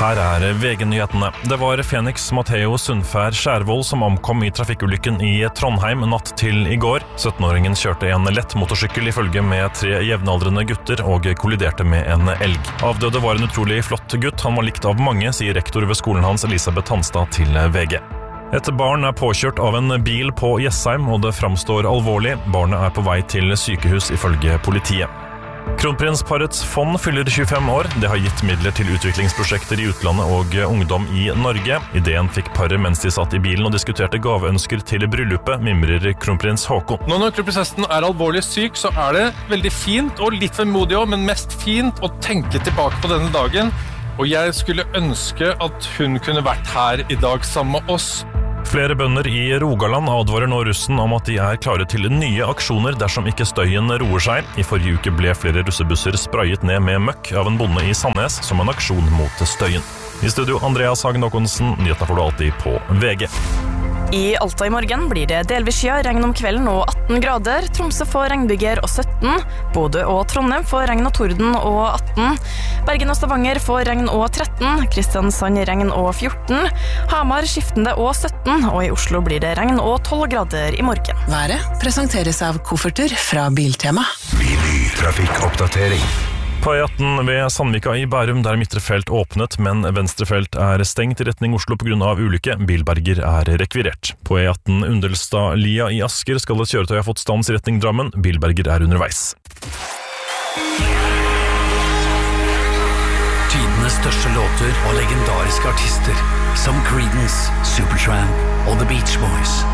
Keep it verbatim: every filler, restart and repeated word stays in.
Her er V G-nyhetene. Det var Fenix Matteo Sundfær Skjærvold som omkom i trafikkulykken i Trondheim natt til i går. sytten-åringen kjørte en lett motorsykkel i følge med tre jevnaldrende gutter og kolliderte med en elg. Avdøde var en utrolig flott gutt. Han var likt av mange, sier rektor ved skolen hans Elisabeth Hanstad til V G. Et barn er påkjørt av en bil på Jessheim, og det framstår alvorlig. Barnet er på vei til sykehus ifølge politiet. Kronprinsparets fond fyller tjuefem år. Det har gitt midler til utviklingsprosjekter i utlandet og ungdom i Norge. Ideen fikk paret mens de satt i bilen og diskuterte gaveønsker til bryllupet, mimrer kronprins Haakon. Nå når kronprinsessen er alvorlig syk, så er det veldig fint og litt vemodig også, men mest fint å tenke tilbake på denne dagen. Og jeg skulle ønske at hun kunne vært her i dag sammen med oss. Flere bønder i Rogaland advarer nå russen om at de er klare til nye aksjoner dersom ikke støyen roer seg. I forrige uke ble flere russebusser sprayet ned med møkk av en bonde i Sandnes som en aksjon mot støyen. I studio Andreas Hagen Håkonsen, nyheter får du alltid på V G. I Alta i morgen blir det delvis skya, regn om kvelden og atten grader. Tromsø får regnbyger og sytten. Bodø og Trondheim får regn og torden og atten. Bergen og Stavanger får regn og tretten. Kristiansand regn og fjorten. Hamar skiftende og sytten. Og i Oslo blir det regn og tolv grader i morgen. Været presenteres av kofferter fra Biltema. Billy trafikkoppdatering. På E atten ved Sandvika i Bærum der midtre felt åpnet, men venstre felt er stengt i retning Oslo på grunn av ulykke. Bilberger er rekvirert. På E atten Undelstad-Lia i Asker skal et kjøretøy ha fått stans i retning Drammen. Bilberger er underveis. Tidenes største låter og legendariske artister som Creedence, Supertramp og The Beach Boys.